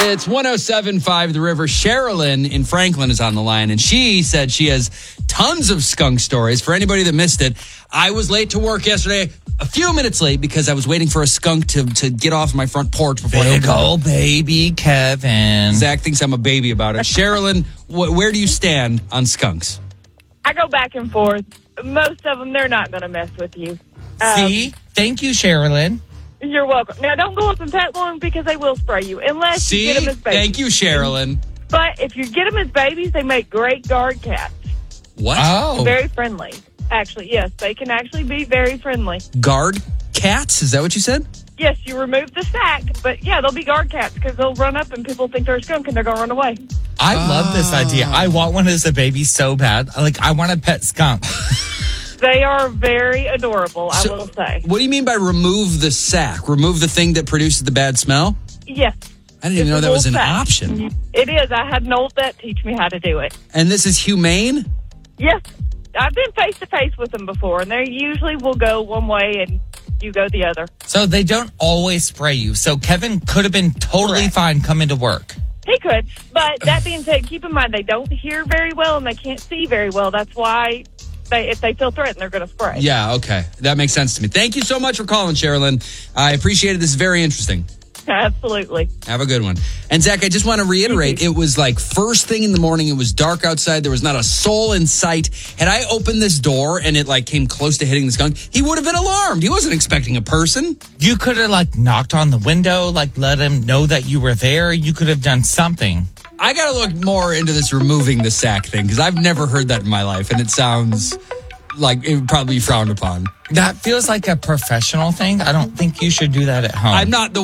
It's 107.5 The River. Sherilyn in Franklin is on the line, and she said she has tons of skunk stories. For anybody that missed it, I was late to work yesterday, a few minutes late, because I was waiting for a skunk to get off my front porch before I Big old baby Kevin. Zach thinks I'm a baby about it. Sherilyn, where do you stand on skunks? I go back and forth. Most of them, they're not going to mess with you. See? Thank you, Sherilyn. You're welcome. Now, don't go up and pet one because they will spray you, unless you get them as babies. Thank you, Sherilyn. But if you get them as babies, they make great guard cats. What? Oh. Very friendly. Actually, yes, they can actually be very friendly. Guard cats? Is that what you said? Yes, you remove the sack, but yeah, they'll be guard cats because they'll run up and people think they're a skunk and they're going to run away. I love this idea. I want one as a baby so bad. I want a pet skunk. They are very adorable, I will say. What do you mean by remove the sack? Remove the thing that produces the bad smell? Yes. I didn't even know that was an option. It is. I had an old vet teach me how to do it. And this is humane? Yes. I've been face-to-face with them before, and they usually will go one way and you go the other. So they don't always spray you. So Kevin could have been totally fine coming to work. He could. But that being said, keep in mind they don't hear very well and they can't see very well. That's why if they feel threatened, they're going to spray. Yeah, okay. That makes sense to me. Thank you so much for calling, Sherilyn. I appreciate it. This is very interesting. Absolutely. Have a good one. And Zach, I just want to reiterate, it was like first thing in the morning. It was dark outside. There was not a soul in sight. Had I opened this door and it came close to hitting the skunk, he would have been alarmed. He wasn't expecting a person. You could have knocked on the window, let him know that you were there. You could have done something. I got to look more into this removing the sack thing because I've never heard that in my life. And it sounds like it would probably be frowned upon. That feels like a professional thing. I don't think you should do that at home. I'm not the